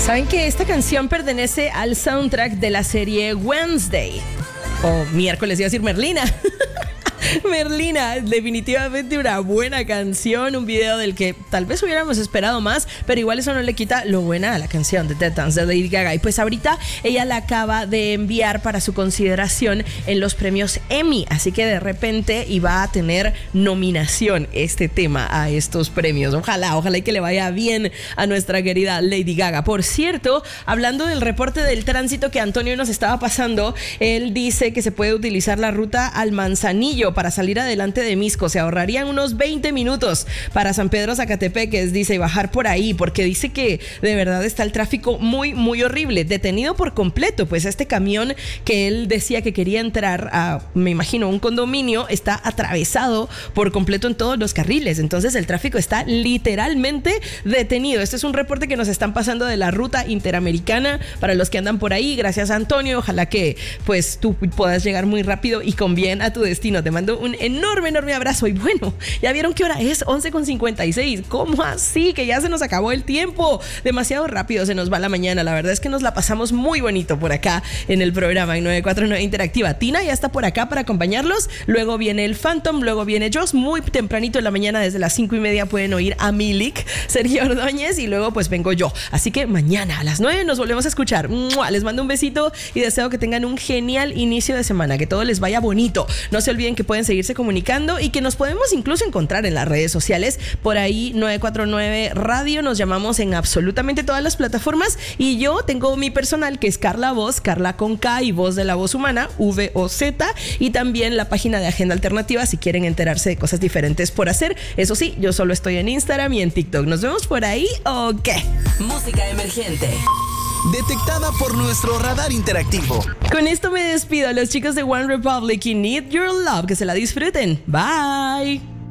¿Saben que esta canción pertenece al soundtrack de la serie Wednesday? O miércoles, iba a decir Merlina. Merlina, definitivamente una buena canción, un video del que tal vez hubiéramos esperado más, pero igual eso no le quita lo buena a la canción de Dead Dance de Lady Gaga. Y pues ahorita ella la acaba de enviar para su consideración en los premios Emmy, así que de repente iba a tener nominación este tema a estos premios. Ojalá y que le vaya bien a nuestra querida Lady Gaga. Por cierto, hablando del reporte del tránsito que Antonio nos estaba pasando, él dice que se puede utilizar la ruta al Manzanillo para salir adelante de Misco. Se ahorrarían unos 20 minutos para San Pedro Zacatepeques, dice, y bajar por ahí, porque dice que de verdad está el tráfico muy, muy horrible, detenido por completo. Pues este camión que él decía que quería entrar a, me imagino, un condominio, está atravesado por completo en todos los carriles. Entonces el tráfico está literalmente detenido. Este es un reporte que nos están pasando de la ruta interamericana para los que andan por ahí. Gracias, Antonio. Ojalá que pues tú puedas llegar muy rápido y con bien a tu destino. Te mando un enorme abrazo. Y bueno, ya vieron qué hora es, 11:56. ¿Cómo así? Que ya se nos acabó el tiempo. Demasiado rápido se nos va la mañana. La verdad es que nos la pasamos muy bonito por acá en el programa en 949 Interactiva. Tina ya está por acá para acompañarlos. Luego viene el Phantom, luego viene Joss. Muy tempranito en la mañana, desde las 5:30 pueden oír a Milik, Sergio Ordóñez, y luego pues vengo yo. Así que mañana a las 9 nos volvemos a escuchar. ¡Mua! Les mando un besito y deseo que tengan un genial inicio de semana, que todo les vaya bonito. No se olviden que pueden seguirse comunicando y que nos podemos incluso encontrar en las redes sociales. Por ahí 949 Radio, nos llamamos en absolutamente todas las plataformas, y yo tengo mi personal que es Carla Voz, Carla con K y Voz de la Voz Humana, VOZ, y también la página de Agenda Alternativa si quieren enterarse de cosas diferentes por hacer. Eso sí, yo solo estoy en Instagram y en TikTok. ¿Nos vemos por ahí o qué? Música emergente detectada por nuestro radar interactivo. Con esto me despido a los chicos de One Republic y Need Your Love. Que se la disfruten. Bye.